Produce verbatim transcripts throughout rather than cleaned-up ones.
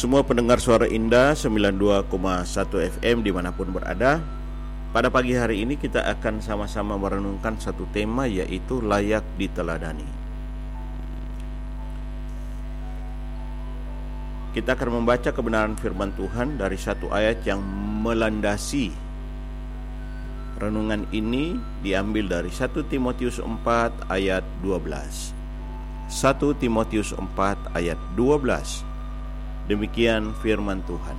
Semua pendengar Suara Indah sembilan puluh dua koma satu F M dimanapun berada, pada pagi hari ini kita akan sama-sama merenungkan satu tema, yaitu layak diteladani. Kita akan membaca kebenaran firman Tuhan dari satu ayat yang melandasi renungan ini, diambil dari satu Timotius empat ayat dua belas. satu Timotius empat ayat dua belas. Demikian firman Tuhan.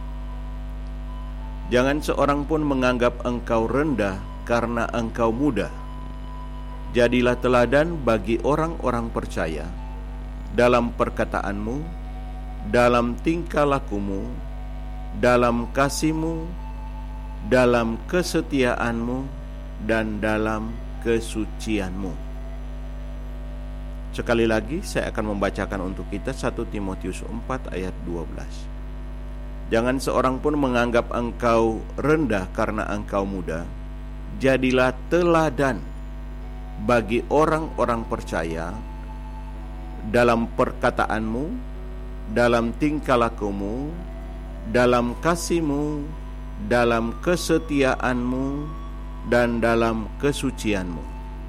Jangan seorang pun menganggap engkau rendah karena engkau muda. Jadilah teladan bagi orang-orang percaya dalam perkataanmu, dalam tingkah lakumu, dalam kasihmu, dalam kesetiaanmu, dan dalam kesucianmu. Sekali lagi saya akan membacakan untuk kita satu Timotius empat ayat dua belas. Jangan seorang pun menganggap engkau rendah karena engkau muda. Jadilah teladan bagi orang-orang percaya dalam perkataanmu, dalam tingkah lakumu, dalam kasihmu, dalam kesetiaanmu, dan dalam kesucianmu.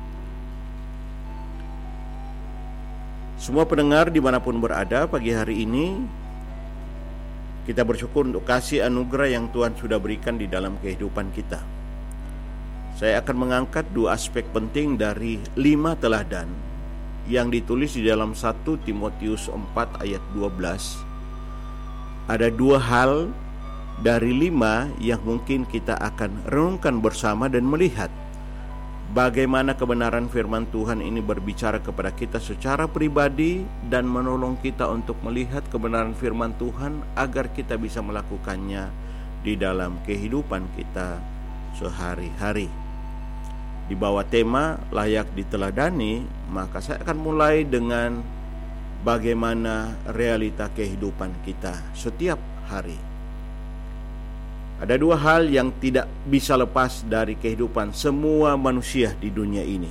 Semua pendengar dimanapun berada, pagi hari ini kita bersyukur untuk kasih anugerah yang Tuhan sudah berikan di dalam kehidupan kita. Saya akan mengangkat dua aspek penting dari lima teladan yang ditulis di dalam satu Timotius empat ayat dua belas. Ada dua hal dari lima yang mungkin kita akan renungkan bersama dan melihat bagaimana kebenaran firman Tuhan ini berbicara kepada kita secara pribadi dan menolong kita untuk melihat kebenaran firman Tuhan agar kita bisa melakukannya di dalam kehidupan kita sehari-hari. Di bawah tema layak diteladani, maka saya akan mulai dengan bagaimana realita kehidupan kita setiap hari. Ada dua hal yang tidak bisa lepas dari kehidupan semua manusia di dunia ini,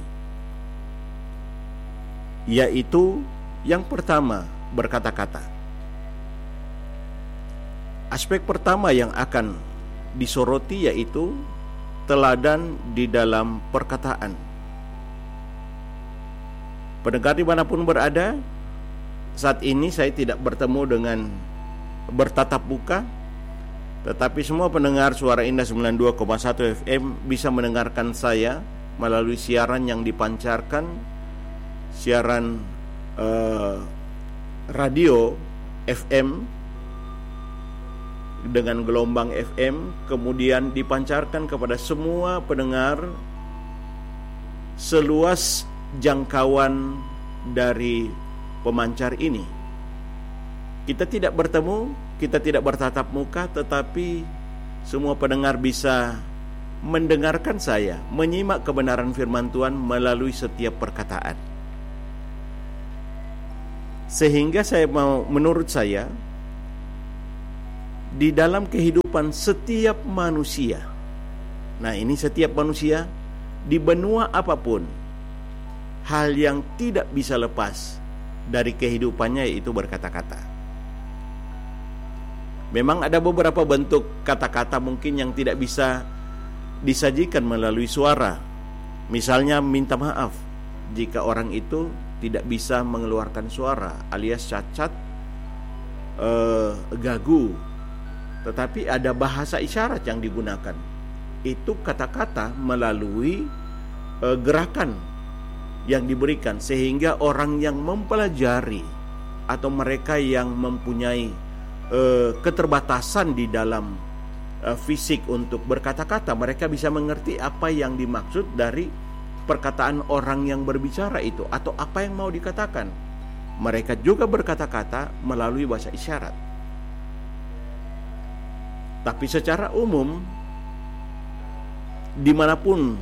yaitu yang pertama, berkata-kata. Aspek pertama yang akan disoroti yaitu teladan di dalam perkataan. Pendengar dimanapun berada, saat ini saya tidak bertemu dengan bertatap muka, tetapi semua pendengar Suara Indah sembilan puluh dua koma satu F M bisa mendengarkan saya melalui siaran yang dipancarkan, siaran eh, radio F M dengan gelombang F M, kemudian dipancarkan kepada semua pendengar seluas jangkauan dari pemancar ini. Kita tidak bertemu, kita tidak bertatap muka, tetapi semua pendengar bisa mendengarkan saya, menyimak kebenaran firman Tuhan melalui setiap perkataan. Sehingga saya mau, menurut saya, di dalam kehidupan setiap manusia, nah ini setiap manusia di benua apapun, hal yang tidak bisa lepas dari kehidupannya yaitu berkata-kata. Memang ada beberapa bentuk kata-kata mungkin yang tidak bisa disajikan melalui suara. Misalnya minta maaf jika orang itu tidak bisa mengeluarkan suara alias cacat, eh, gagu. Tetapi ada bahasa isyarat yang digunakan. Itu kata-kata melalui eh, gerakan yang diberikan, sehingga orang yang mempelajari atau mereka yang mempunyai keterbatasan di dalam uh, fisik untuk berkata-kata, mereka bisa mengerti apa yang dimaksud dari perkataan orang yang berbicara itu, atau apa yang mau dikatakan. Mereka juga berkata-kata melalui bahasa isyarat. Tapi secara umum, dimanapun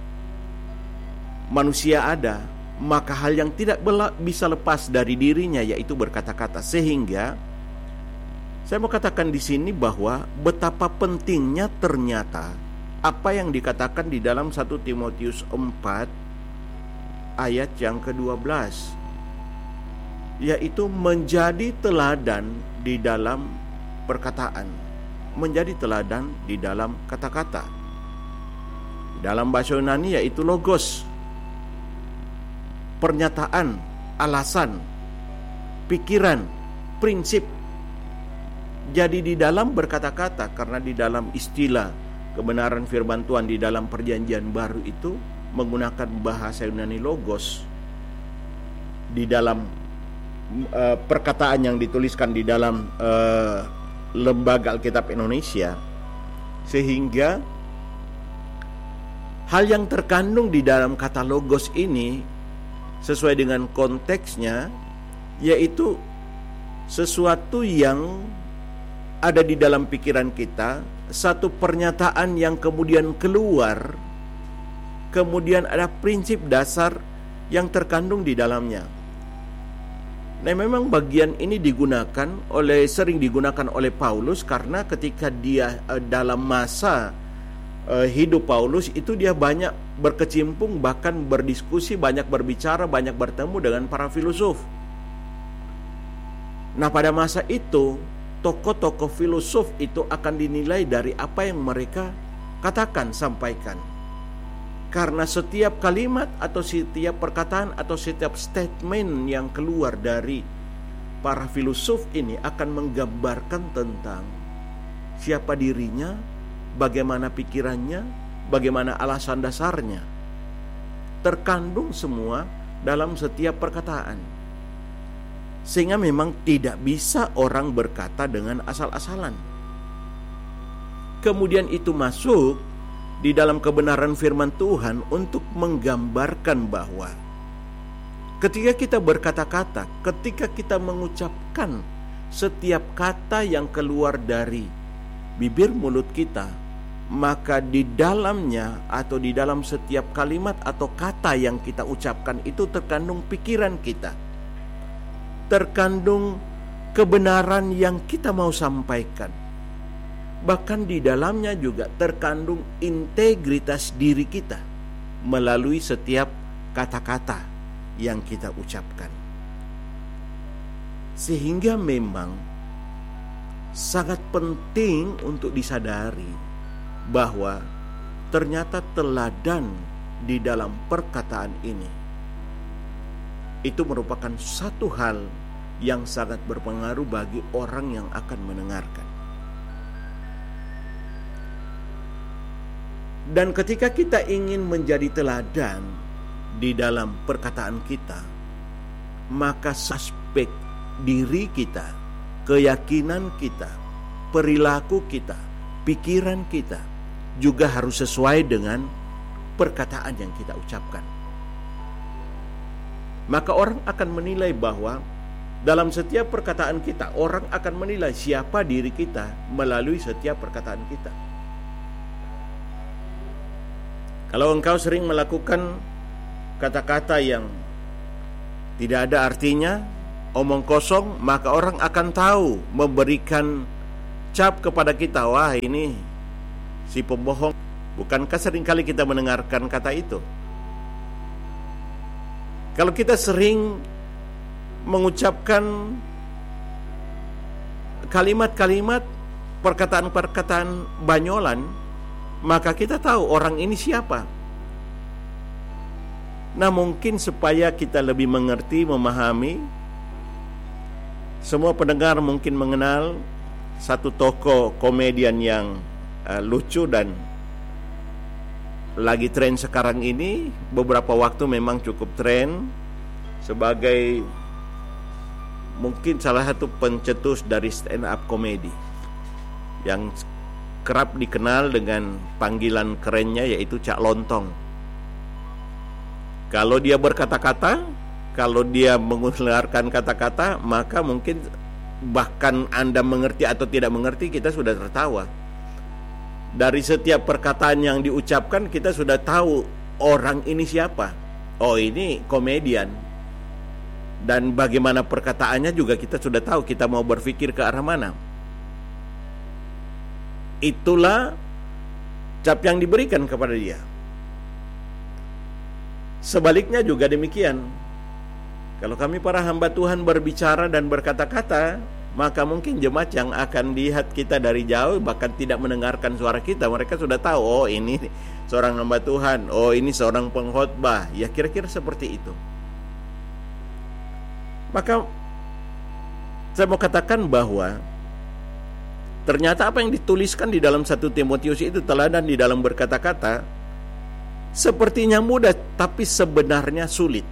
manusia ada, maka hal yang tidak bisa lepas dari dirinya yaitu berkata-kata. Sehingga saya mau katakan di sini bahwa betapa pentingnya ternyata apa yang dikatakan di dalam satu Timotius empat ayat yang kedua belas. yaitu menjadi teladan di dalam perkataan, menjadi teladan di dalam kata-kata. Dalam bahasa Yunani yaitu logos, pernyataan, alasan, pikiran, prinsip. Jadi di dalam berkata-kata, karena di dalam istilah kebenaran firman Tuhan di dalam perjanjian baru itu menggunakan bahasa Yunani logos, di dalam uh, perkataan yang dituliskan di dalam uh, Lembaga Alkitab Indonesia, sehingga hal yang terkandung di dalam kata logos ini sesuai dengan konteksnya, yaitu sesuatu yang ada di dalam pikiran kita, satu pernyataan yang kemudian keluar, kemudian ada prinsip dasar yang terkandung di dalamnya. Nah, memang bagian ini digunakan oleh sering digunakan oleh Paulus karena ketika dia uh, dalam masa uh, hidup Paulus itu dia banyak berkecimpung, bahkan berdiskusi, banyak berbicara, banyak bertemu dengan para filosof. Nah, pada masa itu tokoh-tokoh filosof itu akan dinilai dari apa yang mereka katakan, sampaikan. Karena setiap kalimat atau setiap perkataan atau setiap statement yang keluar dari para filosof ini akan menggambarkan tentang siapa dirinya, bagaimana pikirannya, bagaimana alasan dasarnya. Terkandung semua dalam setiap perkataan. Sehingga memang tidak bisa orang berkata dengan asal-asalan. Kemudian itu masuk di dalam kebenaran firman Tuhan untuk menggambarkan bahwa ketika kita berkata-kata, ketika kita mengucapkan setiap kata yang keluar dari bibir mulut kita, maka di dalamnya atau di dalam setiap kalimat atau kata yang kita ucapkan itu terkandung pikiran kita, terkandung kebenaran yang kita mau sampaikan. Bahkan di dalamnya juga terkandung integritas diri kita melalui setiap kata-kata yang kita ucapkan. Sehingga memang sangat penting untuk disadari bahwa ternyata teladan di dalam perkataan ini itu merupakan satu hal yang sangat berpengaruh bagi orang yang akan mendengarkan. Dan ketika kita ingin menjadi teladan di dalam perkataan kita, maka aspek diri kita, keyakinan kita, perilaku kita, pikiran kita juga harus sesuai dengan perkataan yang kita ucapkan. Maka orang akan menilai bahwa dalam setiap perkataan kita, orang akan menilai siapa diri kita melalui setiap perkataan kita. Kalau engkau sering melakukan kata-kata yang tidak ada artinya, omong kosong, maka orang akan tahu, memberikan cap kepada kita, wah ini si pembohong. Bukankah seringkali kita mendengarkan kata itu? Kalau kita sering mengucapkan kalimat-kalimat, perkataan-perkataan banyolan, maka kita tahu orang ini siapa. Nah, mungkin supaya kita lebih mengerti, memahami, semua pendengar mungkin mengenal satu tokoh komedian yang uh, lucu dan lagi tren sekarang ini. Beberapa waktu memang cukup tren sebagai mungkin salah satu pencetus dari stand up comedy yang kerap dikenal dengan panggilan kerennya yaitu Cak Lontong. Kalau dia berkata-kata, kalau dia mengeluarkan kata-kata, maka mungkin bahkan Anda mengerti atau tidak mengerti, kita sudah tertawa. Dari setiap perkataan yang diucapkan, kita sudah tahu orang ini siapa. Oh, ini komedian. Dan bagaimana perkataannya juga kita sudah tahu, kita mau berpikir ke arah mana. Itulah cap yang diberikan kepada dia. Sebaliknya juga demikian. Kalau kami para hamba Tuhan berbicara dan berkata-kata, maka mungkin jemaat yang akan lihat kita dari jauh bahkan tidak mendengarkan suara kita. Mereka sudah tahu, oh ini seorang hamba Tuhan, oh ini seorang pengkhotbah. Ya kira-kira seperti itu. Maka saya mau katakan bahwa ternyata apa yang dituliskan di dalam satu Timotius itu, teladan di dalam berkata-kata, sepertinya mudah tapi sebenarnya sulit.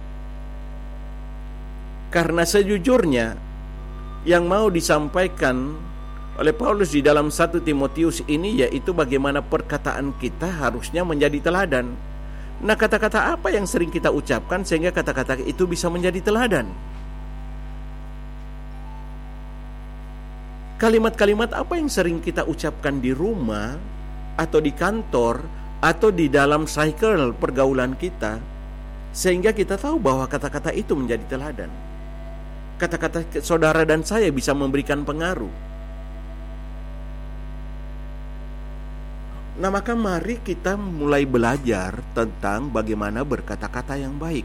Karena sejujurnya yang mau disampaikan oleh Paulus di dalam satu Timotius ini yaitu bagaimana perkataan kita harusnya menjadi teladan. Nah, kata-kata apa yang sering kita ucapkan sehingga kata-kata itu bisa menjadi teladan? Kalimat-kalimat apa yang sering kita ucapkan di rumah atau di kantor atau di dalam cycle pergaulan kita sehingga kita tahu bahwa kata-kata itu menjadi teladan. Kata-kata saudara dan saya bisa memberikan pengaruh. Nah, maka mari kita mulai belajar tentang bagaimana berkata-kata yang baik.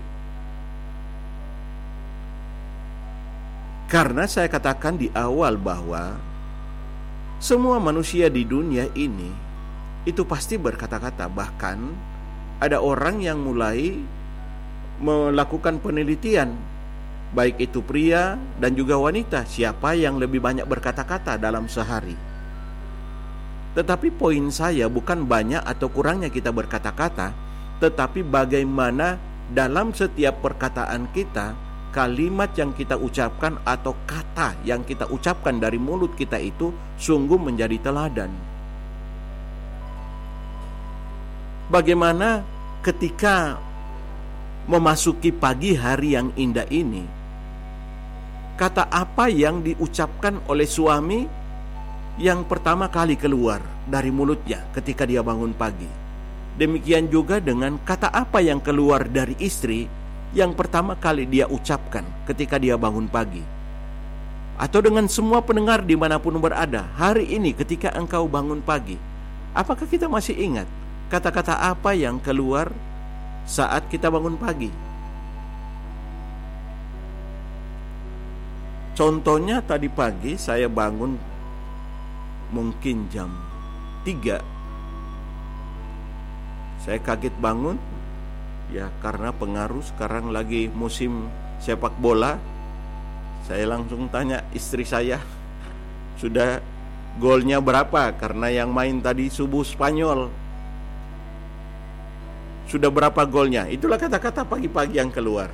Karena saya katakan di awal bahwa semua manusia di dunia ini itu pasti berkata-kata. Bahkan ada orang yang mulai melakukan penelitian, baik itu pria dan juga wanita, siapa yang lebih banyak berkata-kata dalam sehari. Tetapi poin saya bukan banyak atau kurangnya kita berkata-kata, tetapi bagaimana dalam setiap perkataan kita, kalimat yang kita ucapkan atau kata yang kita ucapkan dari mulut kita itu sungguh menjadi teladan. Bagaimana ketika memasuki pagi hari yang indah ini, kata apa yang diucapkan oleh suami yang pertama kali keluar dari mulutnya ketika dia bangun pagi. Demikian juga dengan kata apa yang keluar dari istri yang pertama kali dia ucapkan ketika dia bangun pagi. Atau dengan semua pendengar dimanapun berada, hari ini ketika engkau bangun pagi, apakah kita masih ingat kata-kata apa yang keluar saat kita bangun pagi? Contohnya tadi pagi saya bangun mungkin jam tiga. Saya kaget bangun, ya karena pengaruh sekarang lagi musim sepak bola. Saya langsung tanya istri saya, sudah golnya berapa? Karena yang main tadi subuh Spanyol. Sudah berapa golnya? Itulah kata-kata pagi-pagi yang keluar.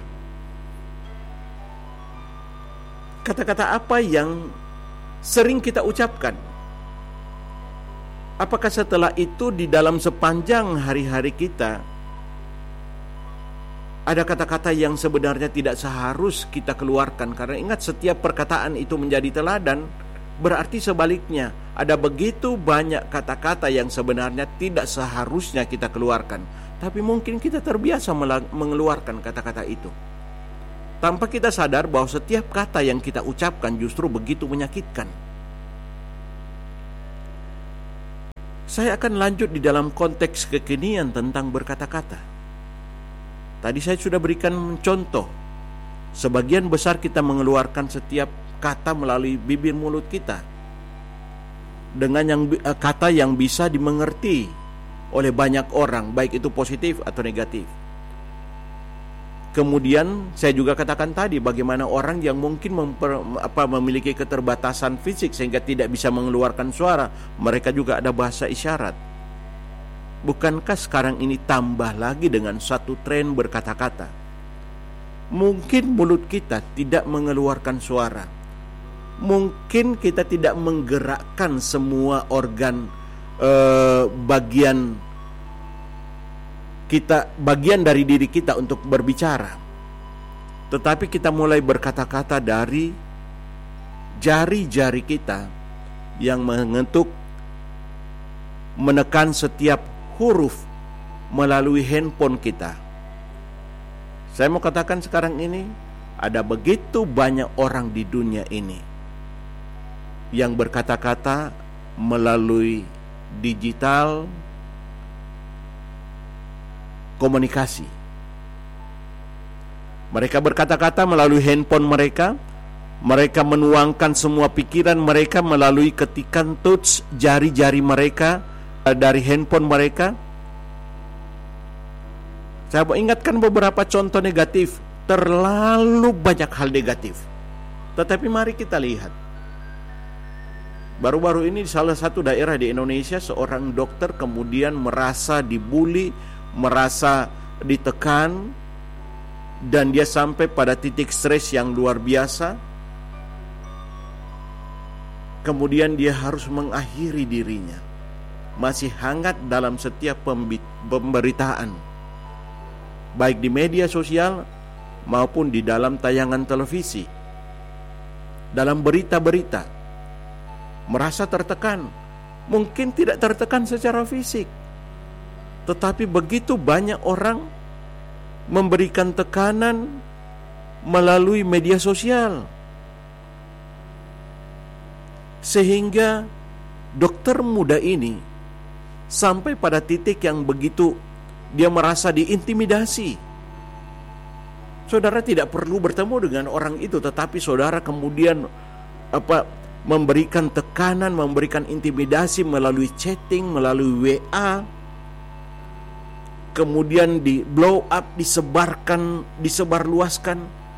Kata-kata apa yang sering kita ucapkan? Apakah setelah itu di dalam sepanjang hari-hari kita ada kata-kata yang sebenarnya tidak seharus kita keluarkan? Karena ingat, setiap perkataan itu menjadi teladan. Berarti sebaliknya, ada begitu banyak kata-kata yang sebenarnya tidak seharusnya kita keluarkan, tapi mungkin kita terbiasa mengeluarkan kata-kata itu tanpa kita sadar bahwa setiap kata yang kita ucapkan justru begitu menyakitkan. Saya akan lanjut di dalam konteks kekinian tentang berkata-kata. Tadi saya sudah berikan contoh. Sebagian besar kita mengeluarkan setiap kata melalui bibir mulut kita dengan yang kata yang bisa dimengerti oleh banyak orang, baik itu positif atau negatif. Kemudian saya juga katakan tadi bagaimana orang yang mungkin memper, apa, memiliki keterbatasan fisik sehingga tidak bisa mengeluarkan suara, mereka juga ada bahasa isyarat. Bukankah sekarang ini tambah lagi dengan satu tren berkata-kata? Mungkin mulut kita tidak mengeluarkan suara, mungkin kita tidak menggerakkan semua organ eh, bagian kita, bagian dari diri kita untuk berbicara, tetapi kita mulai berkata-kata dari jari-jari kita yang mengetuk, menekan setiap huruf melalui handphone kita. Saya mau katakan sekarang ini ada begitu banyak orang di dunia ini yang berkata-kata melalui digital komunikasi. Mereka berkata-kata melalui handphone mereka. Mereka menuangkan semua pikiran mereka melalui ketikan touch jari-jari mereka dari handphone mereka. Saya mau ingatkan beberapa contoh negatif. Terlalu banyak hal negatif. Tetapi mari kita lihat. Baru-baru ini di salah satu daerah di Indonesia, seorang dokter kemudian merasa dibully, merasa ditekan, dan dia sampai pada titik stres yang luar biasa. Kemudian dia harus mengakhiri dirinya. Masih hangat dalam setiap pemberitaan, baik di media sosial maupun di dalam tayangan televisi, dalam berita-berita. Merasa tertekan. Mungkin tidak tertekan secara fisik, tetapi begitu banyak orang memberikan tekanan melalui media sosial, sehingga dokter muda ini sampai pada titik yang begitu dia merasa diintimidasi. Saudara tidak perlu bertemu dengan orang itu, tetapi saudara kemudian apa memberikan tekanan, memberikan intimidasi melalui chatting, melalui W A, kemudian di blow up, disebarkan, disebarluaskan,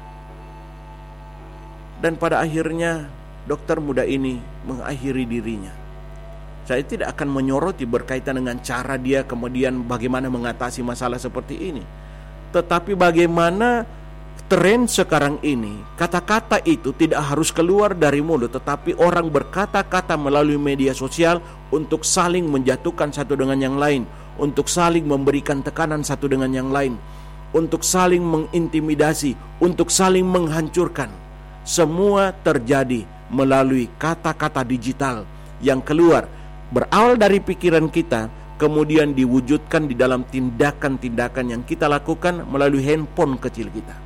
dan pada akhirnya dokter muda ini mengakhiri dirinya. Saya tidak akan menyoroti berkaitan dengan cara dia kemudian bagaimana mengatasi masalah seperti ini. Tetapi bagaimana tren sekarang ini, kata-kata itu tidak harus keluar dari mulut, tetapi orang berkata-kata melalui media sosial untuk saling menjatuhkan satu dengan yang lain, untuk saling memberikan tekanan satu dengan yang lain, untuk saling mengintimidasi, untuk saling menghancurkan. Semua terjadi melalui kata-kata digital yang keluar, berawal dari pikiran kita, kemudian diwujudkan di dalam tindakan-tindakan yang kita lakukan melalui handphone kecil kita.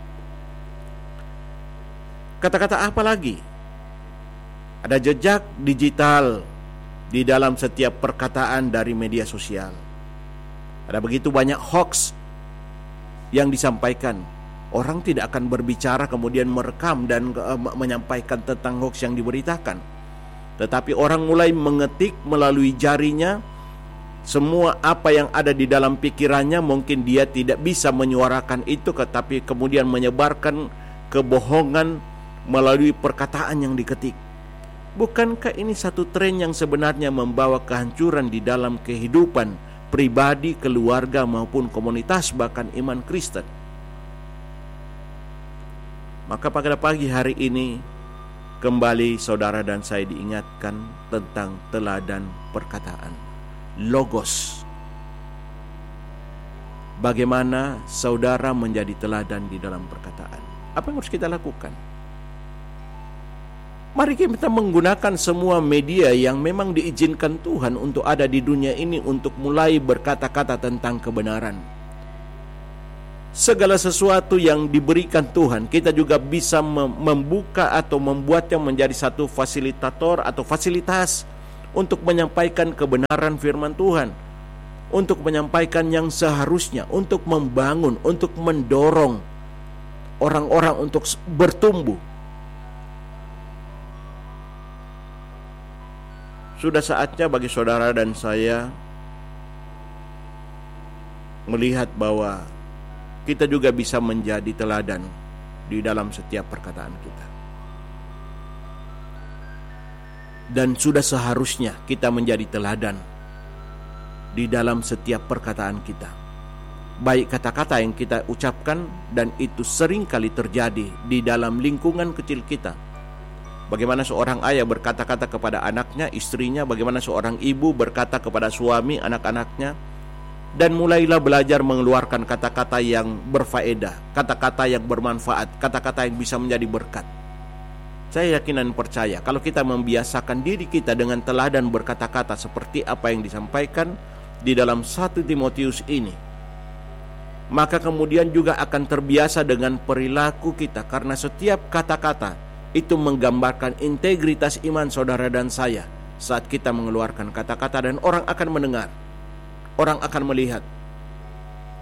Kata-kata apa lagi? Ada jejak digital di dalam setiap perkataan dari media sosial. Ada begitu banyak hoax yang disampaikan. Orang tidak akan berbicara kemudian merekam dan uh, menyampaikan tentang hoax yang diberitakan. Tetapi orang mulai mengetik melalui jarinya semua apa yang ada di dalam pikirannya. Mungkin dia tidak bisa menyuarakan itu, tetapi kemudian menyebarkan kebohongan melalui perkataan yang diketik. Bukankah ini satu tren yang sebenarnya membawa kehancuran di dalam kehidupan pribadi, keluarga maupun komunitas, bahkan iman Kristen? Maka pada pagi hari ini kembali saudara dan saya diingatkan tentang teladan perkataan, logos. Bagaimana saudara menjadi teladan di dalam perkataan? Apa yang harus kita lakukan? Mari kita menggunakan semua media yang memang diizinkan Tuhan untuk ada di dunia ini untuk mulai berkata-kata tentang kebenaran. Segala sesuatu yang diberikan Tuhan, kita juga bisa membuka atau membuatnya menjadi satu fasilitator atau fasilitas untuk menyampaikan kebenaran firman Tuhan, untuk menyampaikan yang seharusnya, untuk membangun, untuk mendorong orang-orang untuk bertumbuh. Sudah saatnya bagi saudara dan saya melihat bahwa kita juga bisa menjadi teladan di dalam setiap perkataan kita. Dan sudah seharusnya kita menjadi teladan di dalam setiap perkataan kita. Baik kata-kata yang kita ucapkan, dan itu sering kali terjadi di dalam lingkungan kecil kita. Bagaimana seorang ayah berkata-kata kepada anaknya, istrinya, bagaimana seorang ibu berkata kepada suami, anak-anaknya, dan mulailah belajar mengeluarkan kata-kata yang berfaedah, kata-kata yang bermanfaat, kata-kata yang bisa menjadi berkat. Saya yakin dan percaya kalau kita membiasakan diri kita dengan teladan berkata-kata seperti apa yang disampaikan di dalam satu Timotius ini, maka kemudian juga akan terbiasa dengan perilaku kita, karena setiap kata-kata itu menggambarkan integritas iman saudara dan saya saat kita mengeluarkan kata-kata, dan orang akan mendengar, orang akan melihat,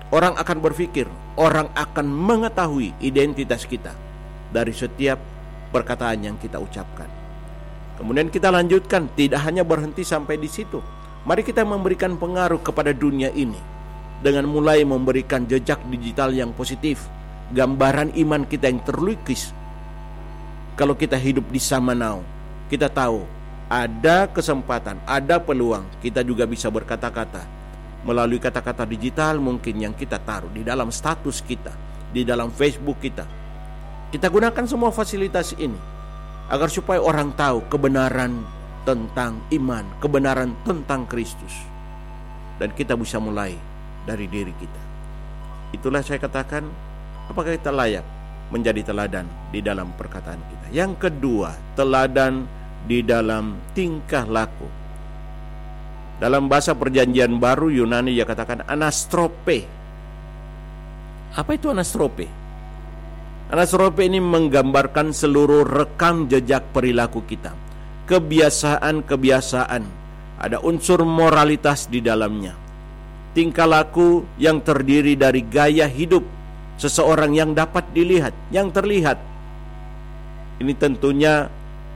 Orang akan berpikir, orang akan mengetahui identitas kita dari setiap perkataan yang kita ucapkan. Kemudian kita lanjutkan, tidak hanya berhenti sampai di situ. Mari kita memberikan pengaruh kepada dunia ini dengan mulai memberikan jejak digital yang positif, gambaran iman kita yang terlukis. Kalau kita hidup di zaman now, kita tahu ada kesempatan, ada peluang, kita juga bisa berkata-kata melalui kata-kata digital mungkin yang kita taruh di dalam status kita, di dalam Facebook kita. Kita gunakan semua fasilitas ini agar supaya orang tahu kebenaran tentang iman, kebenaran tentang Kristus. Dan kita bisa mulai dari diri kita. Itulah saya katakan, apakah kita layak menjadi teladan di dalam perkataan kita. Yang kedua, teladan di dalam tingkah laku. Dalam bahasa perjanjian baru Yunani dia katakan anastrope. Apa itu anastrope? Anastrope ini menggambarkan seluruh rekam jejak perilaku kita, kebiasaan-kebiasaan, ada unsur moralitas di dalamnya. Tingkah laku yang terdiri dari gaya hidup seseorang yang dapat dilihat, yang terlihat. Ini tentunya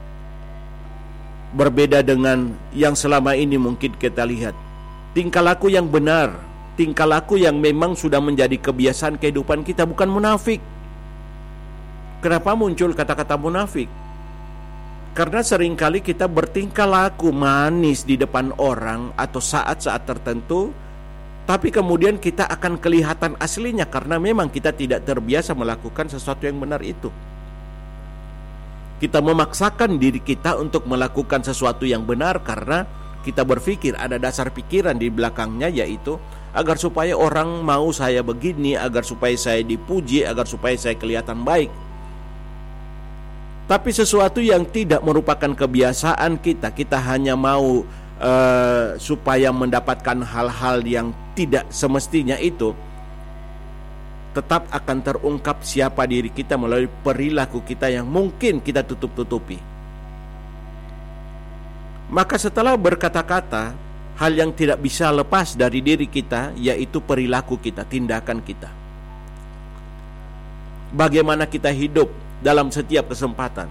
berbeda dengan yang selama ini mungkin kita lihat. Tingkah laku yang benar, tingkah laku yang memang sudah menjadi kebiasaan kehidupan kita, bukan munafik. Kenapa muncul kata-kata munafik? Karena seringkali kita bertingkah laku manis di depan orang atau saat-saat tertentu, tapi kemudian kita akan kelihatan aslinya karena memang kita tidak terbiasa melakukan sesuatu yang benar itu. Kita memaksakan diri kita untuk melakukan sesuatu yang benar karena kita berpikir ada dasar pikiran di belakangnya, yaitu agar supaya orang mau saya begini, agar supaya saya dipuji, agar supaya saya kelihatan baik. Tapi sesuatu yang tidak merupakan kebiasaan kita, kita hanya mau uh, supaya mendapatkan hal-hal yang tidak semestinya itu, tetap akan terungkap siapa diri kita melalui perilaku kita yang mungkin kita tutup-tutupi. Maka setelah berkata-kata, hal yang tidak bisa lepas dari diri kita yaitu perilaku kita, tindakan kita. Bagaimana kita hidup dalam setiap kesempatan.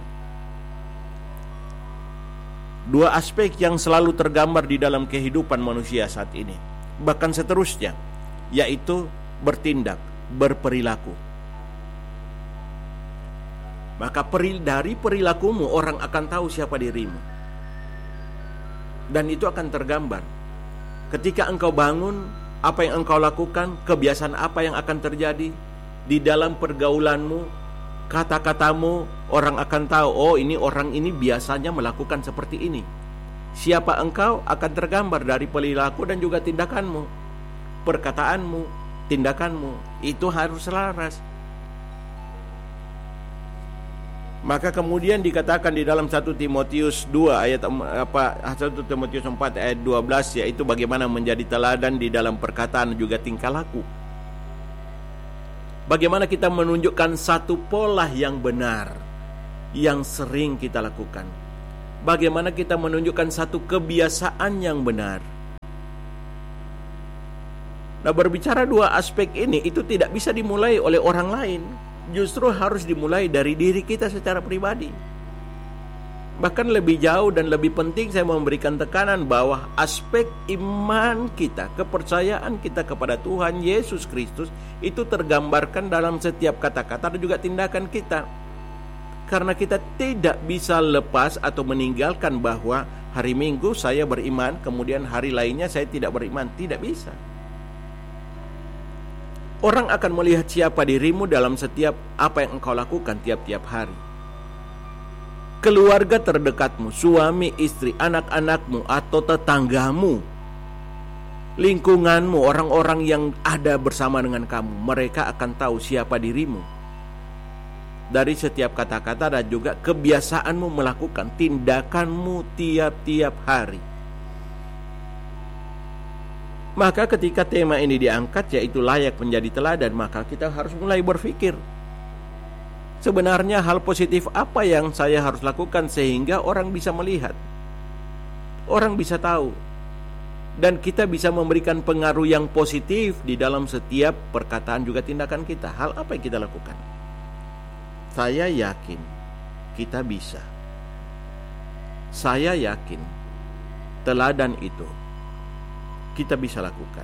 Dua aspek yang selalu tergambar di dalam kehidupan manusia saat ini, bahkan seterusnya, yaitu bertindak, berperilaku. Maka peril, dari perilakumu orang akan tahu siapa dirimu. Dan itu akan tergambar. Ketika engkau bangun, apa yang engkau lakukan, kebiasaan apa yang akan terjadi di dalam pergaulanmu, kata-katamu, orang akan tahu, oh ini orang ini biasanya melakukan seperti ini. Siapa engkau akan tergambar dari perilaku dan juga tindakanmu, perkataanmu, tindakanmu. Itu harus selaras. Maka kemudian dikatakan di dalam satu Timotius dua ayat apa satu Timotius empat ayat dua belas, yaitu bagaimana menjadi teladan di dalam perkataan juga tingkah laku. Bagaimana kita menunjukkan satu pola yang benar yang sering kita lakukan. Bagaimana kita menunjukkan satu kebiasaan yang benar. Nah, berbicara dua aspek ini, itu tidak bisa dimulai oleh orang lain. Justru harus dimulai dari diri kita secara pribadi. Bahkan lebih jauh dan lebih penting saya memberikan tekanan bahwa aspek iman kita, kepercayaan kita kepada Tuhan Yesus Kristus itu tergambarkan dalam setiap kata-kata dan juga tindakan kita. Karena kita tidak bisa lepas atau meninggalkan bahwa hari Minggu saya beriman, kemudian hari lainnya saya tidak beriman. Tidak bisa. Orang akan melihat siapa dirimu dalam setiap apa yang engkau lakukan tiap-tiap hari. Keluarga terdekatmu, suami, istri, anak-anakmu, atau tetanggamu, lingkunganmu, orang-orang yang ada bersama dengan kamu, mereka akan tahu siapa dirimu dari setiap kata-kata dan juga kebiasaanmu melakukan tindakanmu tiap-tiap hari. Maka ketika tema ini diangkat, yaitu layak menjadi teladan, maka kita harus mulai berpikir, sebenarnya hal positif apa yang saya harus lakukan sehingga orang bisa melihat, orang bisa tahu dan kita bisa memberikan pengaruh yang positif di dalam setiap perkataan juga tindakan kita. Hal apa yang kita lakukan? Saya yakin kita bisa. Saya yakin teladan itu kita bisa lakukan.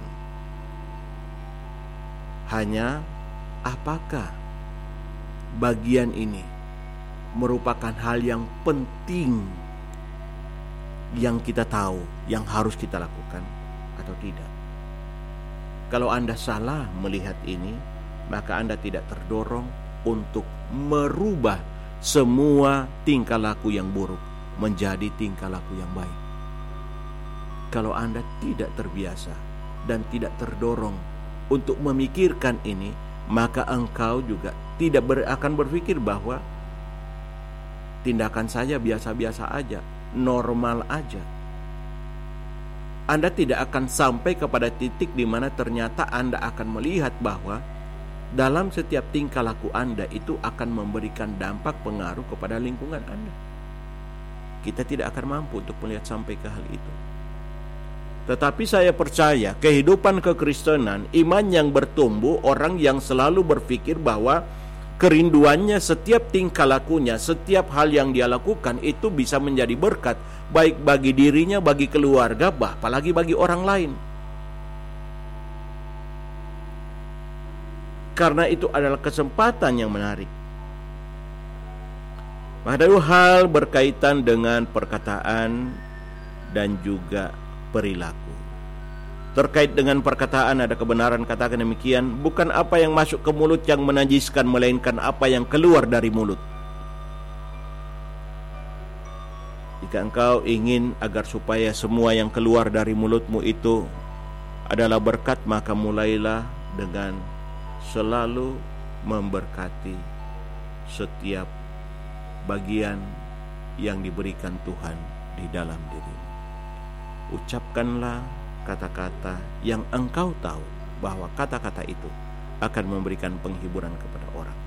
Hanya apakah bagian ini merupakan hal yang penting yang kita tahu, yang harus kita lakukan atau tidak? Kalau Anda salah melihat ini, maka Anda tidak terdorong untuk merubah semua tingkah laku yang buruk menjadi tingkah laku yang baik. Kalau Anda tidak terbiasa dan tidak terdorong untuk memikirkan ini, maka engkau juga tidak ber, akan berpikir bahwa tindakan saya biasa-biasa aja, normal aja. Anda tidak akan sampai kepada titik di mana ternyata Anda akan melihat bahwa dalam setiap tingkah laku Anda itu akan memberikan dampak pengaruh kepada lingkungan Anda. Kita tidak akan mampu untuk melihat sampai ke hal itu. Tetapi saya percaya kehidupan kekristenan, iman yang bertumbuh, orang yang selalu berpikir bahwa kerinduannya setiap tingkah lakunya, setiap hal yang dia lakukan itu bisa menjadi berkat, baik bagi dirinya, bagi keluarga, bah, apalagi bagi orang lain. Karena itu adalah kesempatan yang menarik. Ada dua hal berkaitan dengan perkataan dan juga perilaku. Terkait dengan perkataan ada kebenaran katakan demikian, bukan apa yang masuk ke mulut yang menajiskan, melainkan apa yang keluar dari mulut. Jika engkau ingin agar supaya semua yang keluar dari mulutmu itu adalah berkat, maka mulailah dengan selalu memberkati setiap bagian yang diberikan Tuhan di dalam dirimu. Ucapkanlah kata-kata yang engkau tahu bahwa kata-kata itu akan memberikan penghiburan kepada orang.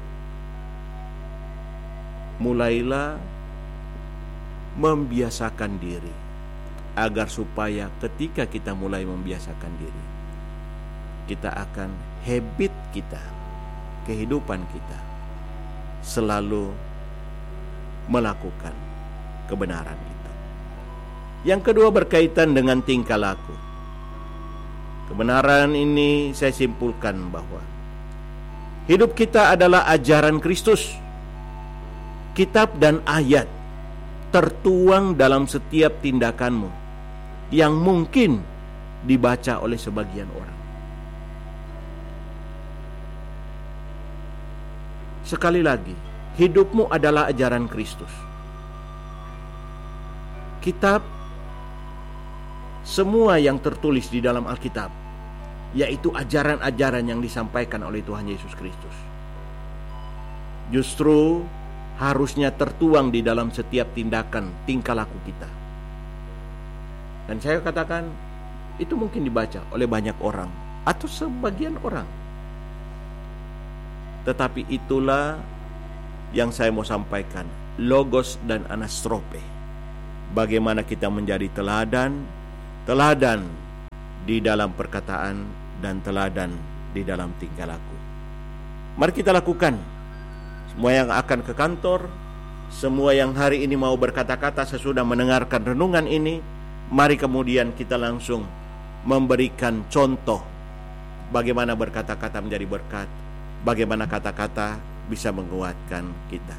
Mulailah membiasakan diri agar supaya ketika kita mulai membiasakan diri, kita akan habit kita, kehidupan kita selalu melakukan kebenaran itu. Yang kedua berkaitan dengan tingkah laku. Kebenaran ini saya simpulkan bahwa hidup kita adalah ajaran Kristus. Kitab dan ayat tertuang dalam setiap tindakanmu yang mungkin dibaca oleh sebagian orang. Sekali lagi, hidupmu adalah ajaran Kristus. Kitab, semua yang tertulis di dalam Alkitab, yaitu ajaran-ajaran yang disampaikan oleh Tuhan Yesus Kristus, justru harusnya tertuang di dalam setiap tindakan, tingkah laku kita. Dan saya katakan, itu mungkin dibaca oleh banyak orang atau sebagian orang. Tetapi itulah yang saya mau sampaikan, logos dan anastrope. Bagaimana kita menjadi teladan, teladan di dalam perkataan dan teladan di dalam tingkah laku. Mari kita lakukan. Semua yang akan ke kantor, semua yang hari ini mau berkata-kata sesudah mendengarkan renungan ini, mari kemudian kita langsung memberikan contoh bagaimana berkata-kata menjadi berkat, bagaimana kata-kata bisa menguatkan kita.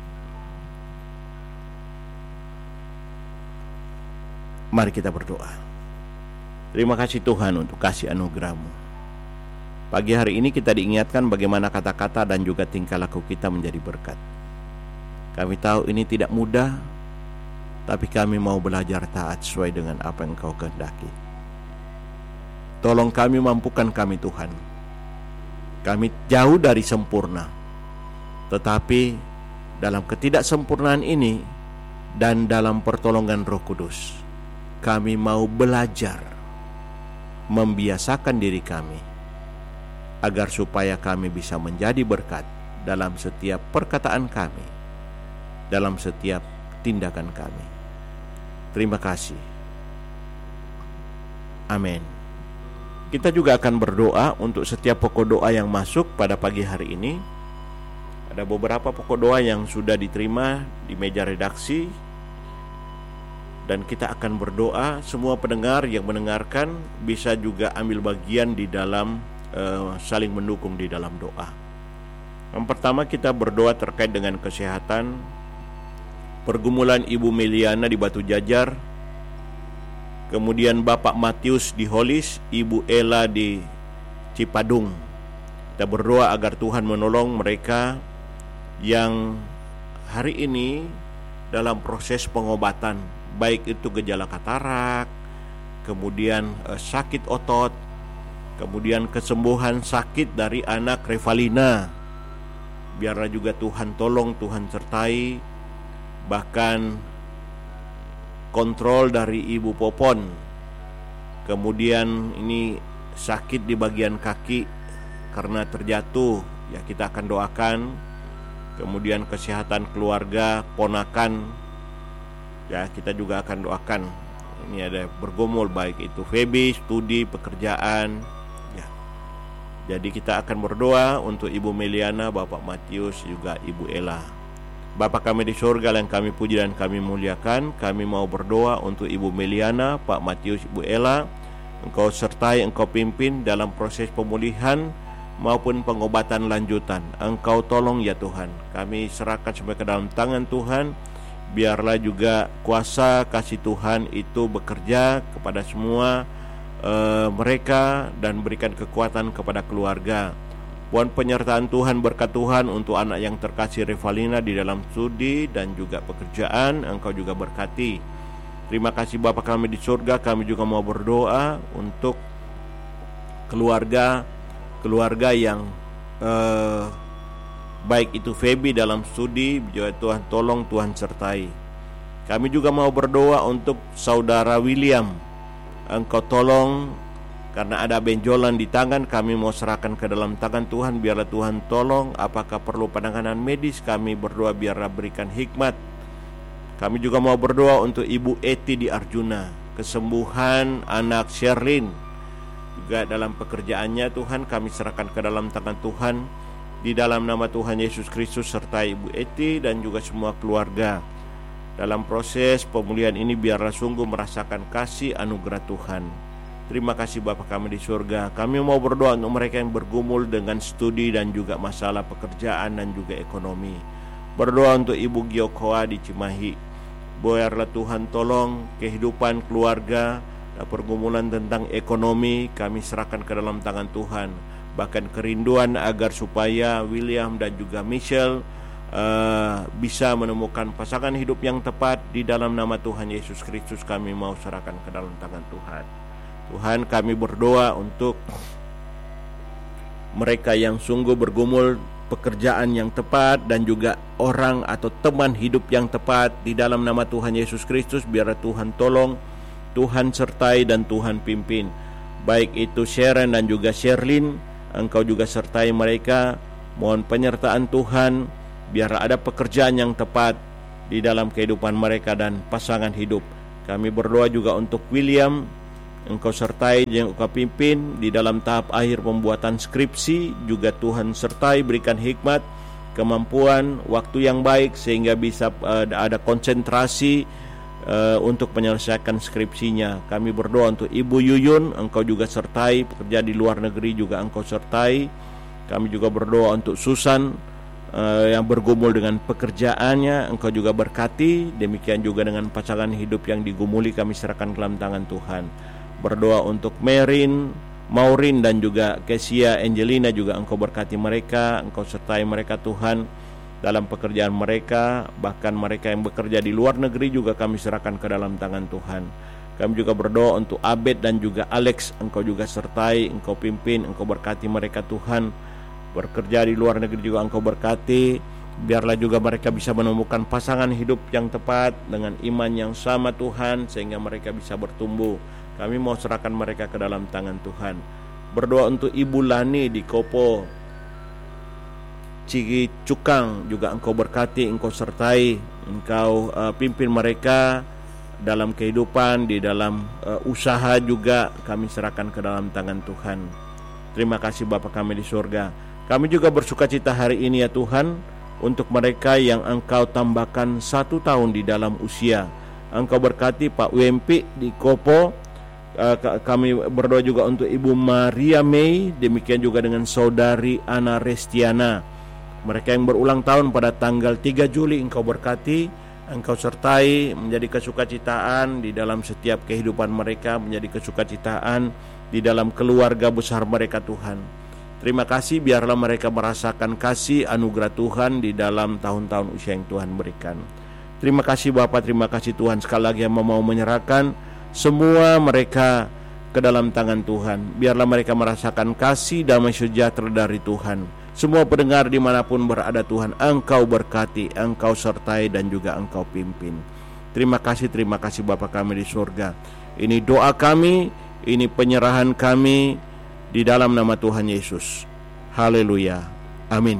Mari kita berdoa. Terima kasih Tuhan untuk kasih anugerah-Mu. Pagi hari ini kita diingatkan bagaimana kata-kata dan juga tingkah laku kita menjadi berkat. Kami tahu ini tidak mudah, tapi kami mau belajar taat sesuai dengan apa yang Engkau kehendaki. Tolong kami, mampukan kami Tuhan. Kami jauh dari sempurna, tetapi dalam ketidaksempurnaan ini dan dalam pertolongan Roh Kudus, kami mau belajar membiasakan diri kami agar supaya kami bisa menjadi berkat dalam setiap perkataan kami, dalam setiap tindakan kami. Terima kasih. Amin. Kita juga akan berdoa untuk setiap pokok doa yang masuk pada pagi hari ini. Ada beberapa pokok doa yang sudah diterima di meja redaksi, dan kita akan berdoa. Semua pendengar yang mendengarkan bisa juga ambil bagian di dalam uh, saling mendukung di dalam doa. Yang pertama, kita berdoa terkait dengan kesehatan. Pergumulan Ibu Meliana di Batu Jajar, kemudian Bapak Matius di Holis, Ibu Ella di Cipadung. Kita berdoa agar Tuhan menolong mereka yang hari ini dalam proses pengobatan, baik itu gejala katarak, kemudian eh, sakit otot, kemudian kesembuhan sakit dari anak Revalina. Biarlah juga Tuhan tolong, Tuhan sertai, bahkan kontrol dari Ibu Popon. Kemudian ini sakit di bagian kaki karena terjatuh, ya kita akan doakan. Kemudian kesehatan keluarga, ponakan, ya kita juga akan doakan. Ini ada bergumul baik itu Feby, studi, pekerjaan, ya. Jadi kita akan berdoa untuk Ibu Meliana, Bapak Matius, juga Ibu Ella. Bapa kami di surga yang kami puji dan kami muliakan, kami mau berdoa untuk Ibu Meliana, Pak Matius, Ibu Ella. Engkau sertai, Engkau pimpin dalam proses pemulihan maupun pengobatan lanjutan. Engkau tolong ya Tuhan. Kami serahkan sampai ke dalam tangan Tuhan. Biarlah juga kuasa kasih Tuhan itu bekerja kepada semua uh, mereka dan berikan kekuatan kepada keluarga. Mohon penyertaan Tuhan, berkat Tuhan untuk anak yang terkasih Revalina di dalam studi dan juga pekerjaan. Engkau juga berkati. Terima kasih Bapa kami di surga. Kami juga mau berdoa untuk keluarga keluarga yang eh, baik itu Feby dalam studi, juga Tuhan tolong, Tuhan sertai. Kami juga mau berdoa untuk saudara William. Engkau tolong, karena ada benjolan di tangan, kami mau serahkan ke dalam tangan Tuhan. Biarlah Tuhan tolong. Apakah perlu penanganan medis, kami berdoa biarlah berikan hikmat. Kami juga mau berdoa untuk Ibu Eti di Arjuna, kesembuhan anak Sherlyn. Juga dalam pekerjaannya Tuhan kami serahkan ke dalam tangan Tuhan. Di dalam nama Tuhan Yesus Kristus sertai Ibu Eti dan juga semua keluarga. Dalam proses pemulihan ini biarlah sungguh merasakan kasih anugerah Tuhan. Terima kasih Bapa kami di surga. Kami mau berdoa untuk mereka yang bergumul dengan studi dan juga masalah pekerjaan dan juga ekonomi. Berdoa untuk Ibu Giokoa di Cimahi. Biarlah Tuhan tolong kehidupan keluarga, pergumulan tentang ekonomi kami serahkan ke dalam tangan Tuhan. Bahkan kerinduan agar supaya William dan juga Michelle uh, bisa menemukan pasangan hidup yang tepat. Di dalam nama Tuhan Yesus Kristus kami mau serahkan ke dalam tangan Tuhan. Tuhan, kami berdoa untuk mereka yang sungguh bergumul pekerjaan yang tepat dan juga orang atau teman hidup yang tepat. Di dalam nama Tuhan Yesus Kristus biarlah Tuhan tolong, Tuhan sertai dan Tuhan pimpin. Baik itu Sharon dan juga Sherlyn, Engkau juga sertai mereka. Mohon penyertaan Tuhan, biarlah ada pekerjaan yang tepat di dalam kehidupan mereka dan pasangan hidup. Kami berdoa juga untuk William, Engkau sertai dan Engkau pimpin di dalam tahap akhir pembuatan skripsi. Juga Tuhan sertai, berikan hikmat, kemampuan, waktu yang baik sehingga bisa uh, ada konsentrasi Uh, untuk menyelesaikan skripsinya. Kami berdoa untuk Ibu Yuyun, Engkau juga sertai, pekerja di luar negeri juga Engkau sertai. Kami juga berdoa untuk Susan uh, yang bergumul dengan pekerjaannya, Engkau juga berkati. Demikian juga dengan pasangan hidup yang digumuli, kami serahkan ke dalam tangan Tuhan. Berdoa untuk Merin, Maureen dan juga Kesia Angelina, juga Engkau berkati mereka, Engkau sertai mereka Tuhan dalam pekerjaan mereka. Bahkan mereka yang bekerja di luar negeri juga kami serahkan ke dalam tangan Tuhan. Kami juga berdoa untuk Abed dan juga Alex, Engkau juga sertai, Engkau pimpin, Engkau berkati mereka Tuhan. Bekerja di luar negeri juga Engkau berkati. Biarlah juga mereka bisa menemukan pasangan hidup yang tepat dengan iman yang sama Tuhan, sehingga mereka bisa bertumbuh. Kami mau serahkan mereka ke dalam tangan Tuhan. Berdoa untuk Ibu Lani di Kopo Cigi Cukang, juga Engkau berkati, Engkau sertai, Engkau uh, pimpin mereka dalam kehidupan, di dalam uh, usaha juga kami serahkan ke dalam tangan Tuhan. Terima kasih Bapa kami di surga. Kami juga bersukacita hari ini ya Tuhan, untuk mereka yang Engkau tambahkan satu tahun di dalam usia. Engkau berkati Pak Wempi di Kopo. uh, Kami berdoa juga untuk Ibu Maria May, demikian juga dengan Saudari Ana Restiana, mereka yang berulang tahun pada tanggal tiga Juli. Engkau berkati, Engkau sertai, menjadi kesukacitaan di dalam setiap kehidupan mereka, menjadi kesukacitaan di dalam keluarga besar mereka Tuhan. Terima kasih, biarlah mereka merasakan kasih anugerah Tuhan di dalam tahun-tahun usia yang Tuhan berikan. Terima kasih Bapa, terima kasih Tuhan. Sekali lagi yang mau menyerahkan semua mereka ke dalam tangan Tuhan. Biarlah mereka merasakan kasih damai sejahtera dari Tuhan. Semua pendengar dimanapun berada Tuhan, Engkau berkati, Engkau sertai dan juga Engkau pimpin. Terima kasih, terima kasih Bapa kami di surga. Ini doa kami, ini penyerahan kami di dalam nama Tuhan Yesus. Haleluya, amin.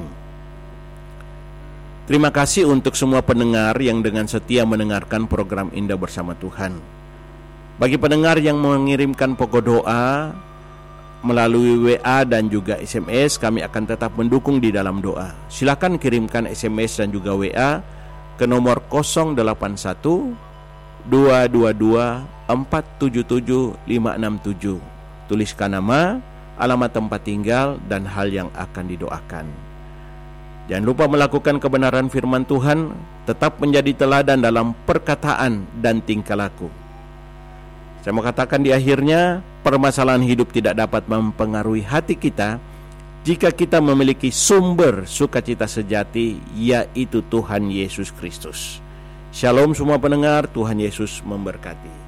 Terima kasih untuk semua pendengar yang dengan setia mendengarkan program Indah Bersama Tuhan. Bagi pendengar yang mengirimkan pokok doa melalui W A dan juga S M S, kami akan tetap mendukung di dalam doa. Silakan kirimkan S M S dan juga W A ke nomor nol delapan satu dua dua dua empat tujuh tujuh lima enam tujuh. Tuliskan nama, alamat tempat tinggal, dan hal yang akan didoakan. Jangan lupa melakukan kebenaran firman Tuhan, tetap menjadi teladan dalam perkataan dan tingkah laku. Saya mau katakan di akhirnya, permasalahan hidup tidak dapat mempengaruhi hati kita jika kita memiliki sumber sukacita sejati, yaitu Tuhan Yesus Kristus. Shalom semua pendengar, Tuhan Yesus memberkati.